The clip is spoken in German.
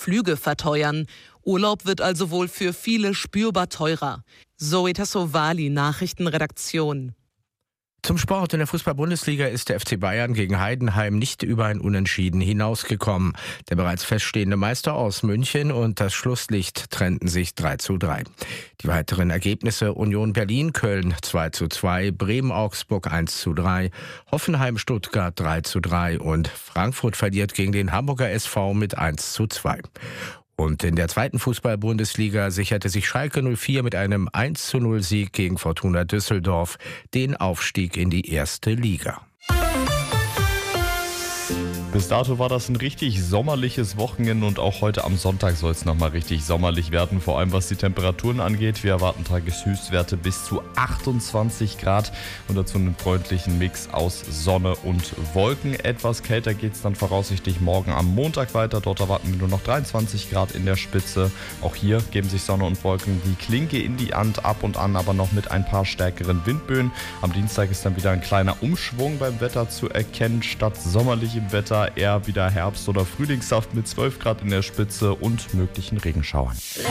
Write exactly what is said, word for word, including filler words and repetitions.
Flüge verteuern. Urlaub wird also wohl für viele spürbar teurer. Zoe Tassovali, Nachrichtenredaktion. Zum Sport. In der Fußball-Bundesliga ist der F C Bayern gegen Heidenheim nicht über ein Unentschieden hinausgekommen. Der bereits feststehende Meister aus München und das Schlusslicht trennten sich drei zu drei. Die weiteren Ergebnisse: Union Berlin-Köln zwei zu zwei, Bremen-Augsburg eins zu drei, Hoffenheim-Stuttgart drei zu drei und Frankfurt verliert gegen den Hamburger S V mit eins zu zwei. Und in der zweiten Fußball-Bundesliga sicherte sich Schalke null vier mit einem eins zu null Sieg gegen Fortuna Düsseldorf den Aufstieg in die erste Liga. Bis dato war das ein richtig sommerliches Wochenende und auch heute am Sonntag soll es nochmal richtig sommerlich werden, vor allem was die Temperaturen angeht. Wir erwarten Tageshöchstwerte bis zu achtundzwanzig Grad und dazu einen freundlichen Mix aus Sonne und Wolken. Etwas kälter geht es dann voraussichtlich morgen am Montag weiter. Dort erwarten wir nur noch dreiundzwanzig Grad in der Spitze. Auch hier geben sich Sonne und Wolken die Klinke in die Hand, ab und an aber noch mit ein paar stärkeren Windböen. Am Dienstag ist dann wieder ein kleiner Umschwung beim Wetter zu erkennen. Statt sommerlichem Wetter eher wieder Herbst- oder Frühlingssaft mit zwölf Grad in der Spitze und möglichen Regenschauern.